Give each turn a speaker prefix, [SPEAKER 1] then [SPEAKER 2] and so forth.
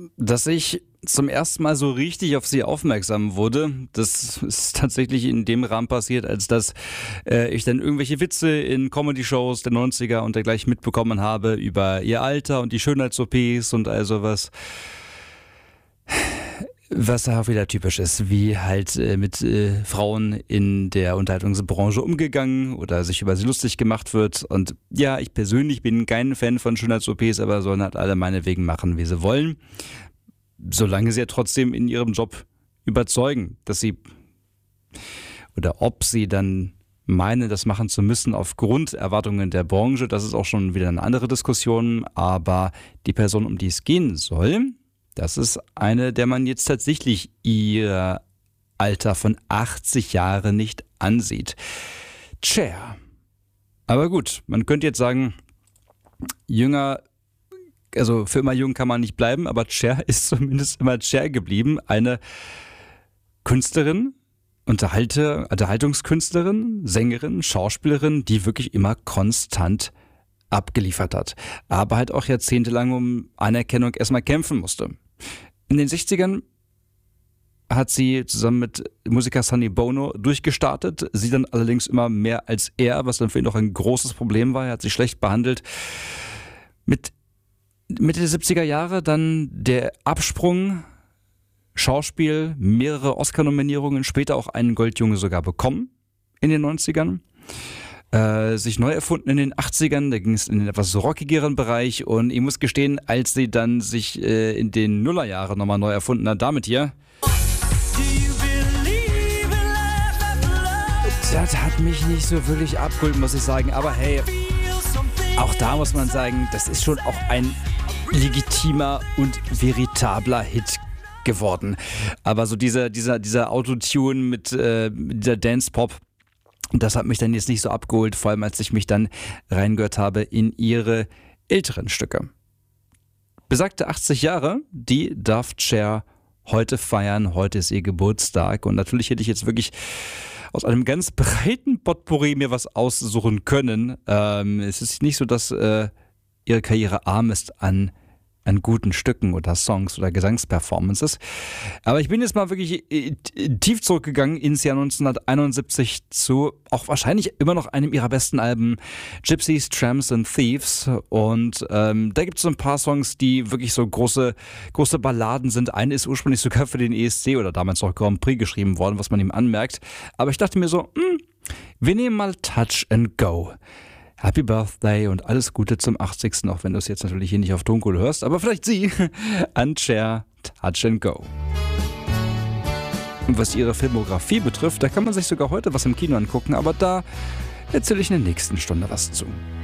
[SPEAKER 1] Dass ich zum ersten Mal so richtig auf sie aufmerksam wurde, das ist tatsächlich in dem Rahmen passiert, als dass ich dann irgendwelche Witze in Comedy-Shows der 90er und dergleichen mitbekommen habe über ihr Alter und die Schönheits-OPs und all sowas. Was da auch wieder typisch ist, wie halt mit Frauen in der Unterhaltungsbranche umgegangen oder sich über sie lustig gemacht wird. Und ja, ich persönlich bin kein Fan von Schönheits-OPs, aber sollen halt alle meinetwegen machen, wie sie wollen. Solange sie ja trotzdem in ihrem Job überzeugen, dass sie oder ob sie dann meinen, das machen zu müssen aufgrund Erwartungen der Branche, das ist auch schon wieder eine andere Diskussion. Aber die Person, um die es gehen soll, das ist eine, der man jetzt tatsächlich ihr Alter von 80 Jahren nicht ansieht. Cher. Aber gut, man könnte jetzt sagen, jünger, also für immer jung kann man nicht bleiben, aber Cher ist zumindest immer Cher geblieben. Eine Künstlerin, Unterhaltungskünstlerin, Sängerin, Schauspielerin, die wirklich immer konstant abgeliefert hat. Aber halt auch jahrzehntelang um Anerkennung erstmal kämpfen musste. In den 60ern hat sie zusammen mit Musiker Sonny Bono durchgestartet. Sie dann allerdings immer mehr als er, was dann für ihn auch ein großes Problem war. Er hat sie schlecht behandelt. Mit Mitte der 70er Jahre dann der Absprung, Schauspiel, mehrere Oscar-Nominierungen, später auch einen Goldjunge sogar bekommen in den 90ern. Sich neu erfunden in den 80ern, da ging es in den etwas rockigeren Bereich und ich muss gestehen, als sie dann sich in den Nullerjahren nochmal neu erfunden hat, damit hier, das hat mich nicht so wirklich abgeholt, muss ich sagen, aber hey, auch da muss man sagen, das ist schon auch ein legitimer und veritabler Hit geworden. Aber so dieser Autotune mit dieser Dance-Pop, das hat mich dann jetzt nicht so abgeholt, vor allem als ich mich dann reingehört habe in ihre älteren Stücke. Besagte 80 Jahre, die darf Cher heute feiern. Heute ist ihr Geburtstag und natürlich hätte ich jetzt wirklich aus einem ganz breiten Potpourri mir was aussuchen können. Es ist nicht so, dass ihre Karriere arm ist an guten Stücken oder Songs oder Gesangsperformances. Aber ich bin jetzt mal wirklich tief zurückgegangen ins Jahr 1971 zu auch wahrscheinlich immer noch einem ihrer besten Alben, Gypsies, Tramps and Thieves. Und da gibt es so ein paar Songs, die wirklich so große Balladen sind. Eine ist ursprünglich sogar für den ESC oder damals auch Grand Prix geschrieben worden, was man ihm anmerkt. Aber ich dachte mir so, wir nehmen mal Touch and Go. Happy Birthday und alles Gute zum 80. Auch wenn du es jetzt natürlich hier nicht auf Tonkohle hörst, aber vielleicht sie an Cher, Touch and Go. Und was ihre Filmografie betrifft, da kann man sich sogar heute was im Kino angucken, aber da erzähle ich in der nächsten Stunde was zu.